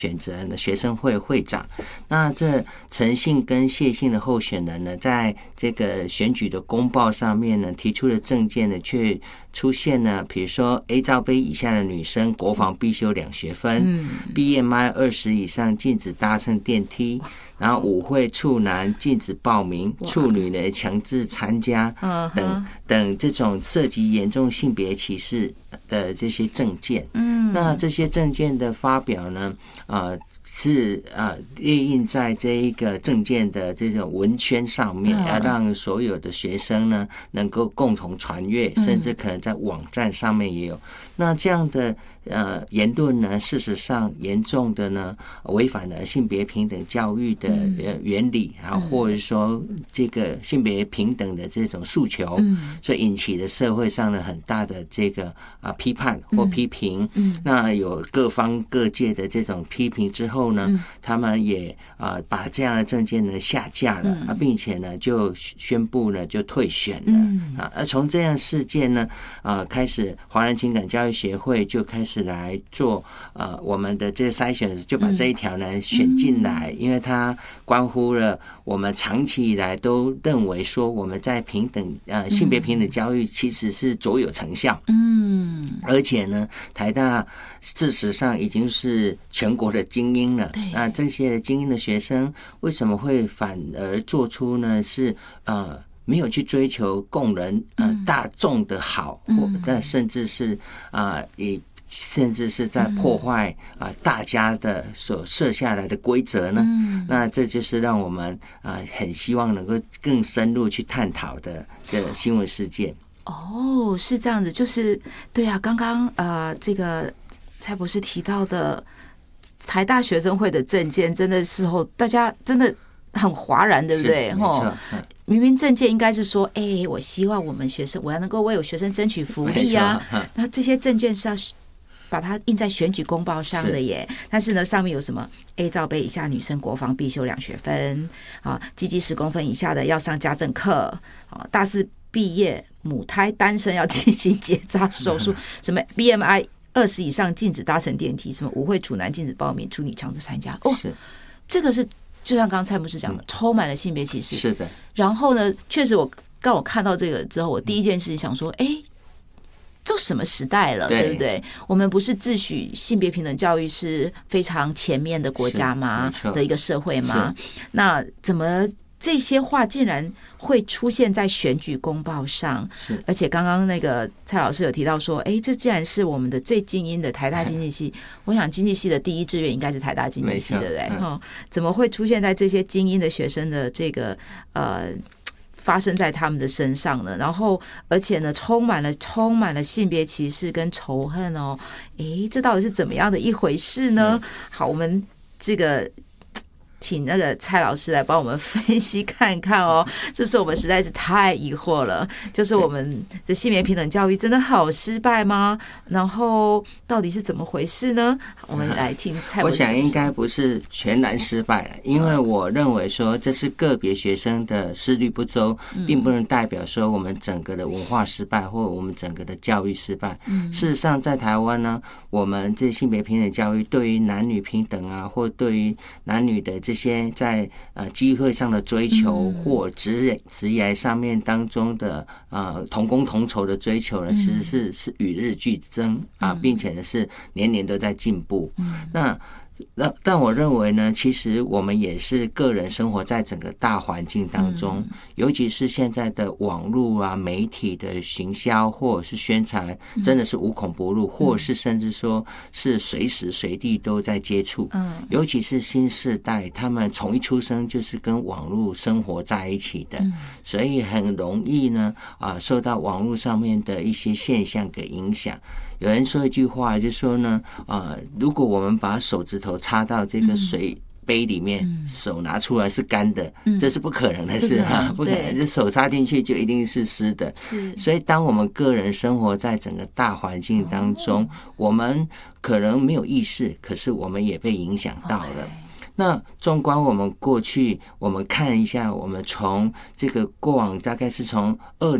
选择呢学生会会长。那这陈姓跟谢姓的候选人呢，在这个选举的公报上面呢，提出的政见呢，却出现了，比如说 A 罩杯以下的女生国防必修2学分，BMI 20以上禁止搭乘电梯。然后舞会处男禁止报名，处女呢强制参加，等这种涉及严重性别歧视的这些政见。那这些政见的发表呢，是列印在这一个政见的这种文宣上面，要让所有的学生呢能够共同传阅，甚至可能在网站上面也有。那这样的言论呢，事实上严重的呢违反了性别平等教育的原理啊，或者说这个性别平等的这种诉求，所以引起了社会上的很大的这个批判或批评。那有各方各界的这种批评之后呢，他们也把这样的政见呢下架了并且呢就宣布呢就退选了而从这样事件呢开始，华人情感教育协会就开始来做我们的这个筛选，就把这一条呢选进来，因为它关乎了我们长期以来都认为说我们在平等性别平等教育其实是卓有成效。而且呢，台大事实上已经是全国的精英了。那这些精英的学生为什么会反而做出呢？是没有去追求共人大众的好，或甚至是甚至是在破坏大家的所设下来的规则呢？那这就是让我们很希望能够更深入去探讨的新闻事件。 哦，是这样子，就是对啊，刚刚这个蔡博士提到的台大学生会的政见，真的时候大家真的很哗然，对不对？明明政见应该是说，我希望我们学生，我要能够为我学生争取福利啊，那这些政见是要把它印在选举公报上的耶。但是呢，上面有什么 A 罩杯以下女生国防必修2学分鸡鸡10公分以下的要上家政课大4毕业母胎单身要进行结扎手术，什么 BMI 20以上禁止搭乘电梯，什么舞会处男禁止报名，处女强制参加。这个是就像刚刚蔡博士讲的，充满了性别歧视。 是的。然后呢，确实我看到这个之后，我第一件事想说，这什么时代了，对不对？我们不是自诩性别平等教育是非常前面的国家吗？的一个社会吗？那怎么这些话竟然会出现在选举公报上？而且刚刚那个蔡老师有提到说，这既然是我们的最精英的台大经济系，我想经济系的第一志愿应该是台大经济系，对不对？怎么会出现在这些精英的学生的这个发生在他们的身上呢？然后而且呢充满了性别歧视跟仇恨哦。这到底是怎么样的一回事呢？好，我们这个请那个蔡老师来帮我们分析看看哦，这是我们实在是太疑惑了，就是我们的性别平等教育真的好失败吗？然后到底是怎么回事呢？我们来听蔡博士。 我想应该不是全然失败，因为我认为说这是个别学生的思虑不周，并不能代表说我们整个的文化失败或我们整个的教育失败。事实上在台湾呢，我们这性别平等教育对于男女平等或对于男女的这些在机会上的追求或职业上面当中的同工同酬的追求呢，其实是与日俱增并且是年年都在进步。但我认为呢，其实我们也是个人生活在整个大环境当中，尤其是现在的网络媒体的行销或者是宣传，真的是无孔不入，或者是甚至说是随时随地都在接触。尤其是新世代，他们从一出生就是跟网络生活在一起的，所以很容易呢受到网络上面的一些现象给影响。有人说一句话，就说呢如果我们把手指头插到这个水杯里面，手拿出来是干的，这是不可能的事不可能，这手插进去就一定是湿的。所以当我们个人生活在整个大环境当中，我们可能没有意识，可是我们也被影响到了。那纵观我们过去，我们看一下，我们从这个过往大概是从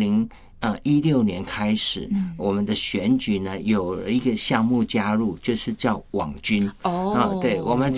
2016年开始，我们的选举呢有了一个项目加入，就是叫网军。对，我们